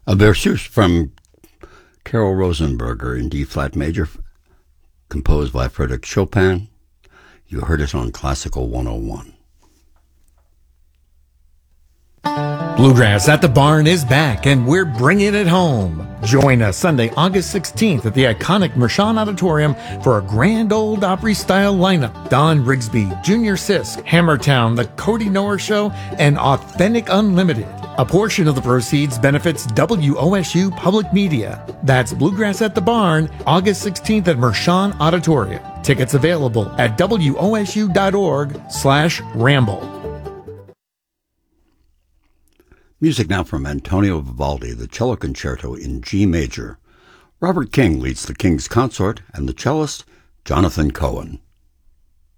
A Versus from Carol Rosenberger in D-flat major, composed by Frédéric Chopin. You heard it on Classical 101. Bluegrass at the Barn is back, and we're bringing it home. Join us Sunday, August 16th at the iconic Mershon Auditorium for a grand old Opry-style lineup. Don Rigsby, Junior Sisk, Hammertown, The Cody Noer Show, and Authentic Unlimited. A portion of the proceeds benefits WOSU Public Media. That's Bluegrass at the Barn, August 16th at Mershon Auditorium. Tickets available at wosu.org/ramble. Music now from Antonio Vivaldi, the Cello Concerto in G major. Robert King leads the King's Consort and the cellist Jonathan Cohen.